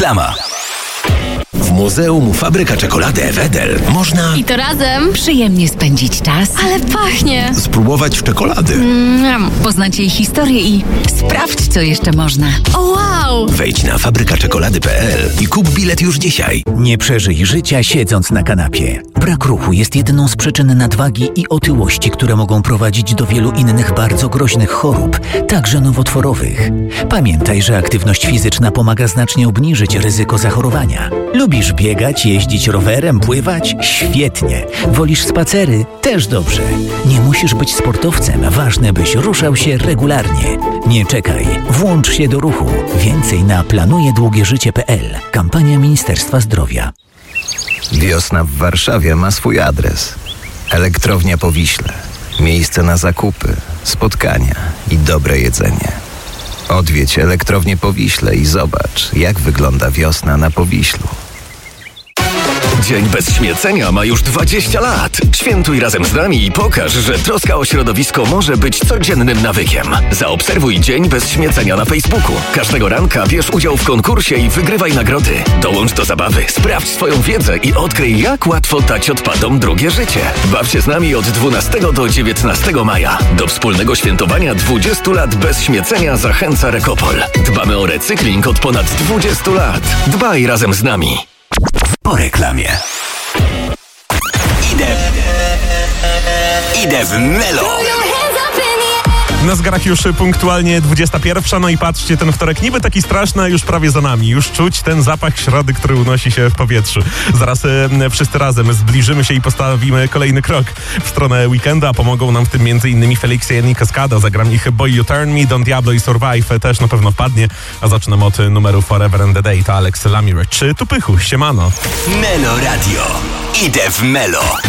Reklama. W Muzeum Fabryka Czekolady Wedel można... I to razem Przyjemnie spędzić czas. ale pachnie. spróbować czekolady. Poznać jej historię i sprawdź, co jeszcze można. O wow! Wejdź na fabrykaczekolady.pl i kup bilet już dzisiaj. Nie przeżyj życia siedząc na kanapie. Brak ruchu jest jedną z przyczyn nadwagi i otyłości, które mogą prowadzić do wielu innych bardzo groźnych chorób, także nowotworowych. Pamiętaj, że aktywność fizyczna pomaga znacznie obniżyć ryzyko zachorowania. Lubisz biegać, jeździć rowerem, pływać? Świetnie. Wolisz spacery? Też dobrze. Nie musisz być sportowcem, ważne byś ruszał się regularnie. Nie czekaj, włącz się do ruchu. Więcej na planujedługieżycie.pl. Kampania Ministerstwa Zdrowia. Wiosna w Warszawie ma swój adres. Elektrownia Powiśle. Miejsce na zakupy, spotkania i dobre jedzenie. Odwiedź Elektrownię Powiśle i zobacz, jak wygląda wiosna na Powiślu. Dzień bez śmiecenia ma już 20 lat. Świętuj razem z nami i pokaż, że troska o środowisko może być codziennym nawykiem. Zaobserwuj Dzień bez śmiecenia na Facebooku. Każdego ranka bierz udział w konkursie i wygrywaj nagrody. Dołącz do zabawy, sprawdź swoją wiedzę i odkryj, jak łatwo dać odpadom drugie życie. Baw się z nami od 12 do 19 maja. Do wspólnego świętowania 20 lat bez śmiecenia zachęca Rekopol. Dbamy o recykling od ponad 20 lat. Dbaj razem z nami. Po reklamie. Idę w Melo. Na zegarach już punktualnie 21, no i patrzcie, ten wtorek niby taki straszny, a już prawie za nami. Już czuć ten zapach środy, który unosi się w powietrzu. Zaraz wszyscy razem zbliżymy się i postawimy kolejny krok w stronę weekendu, a pomogą nam w tym m.in. Felix i Cascada. Zagram ich Boy You Turn Me, Don Diablo i Survive też na pewno wpadnie, a zaczynam od numeru Forever and the Day. To Alex Lamirec. Czy tu Pychu, siemano. Melo Radio. Idę w Melo.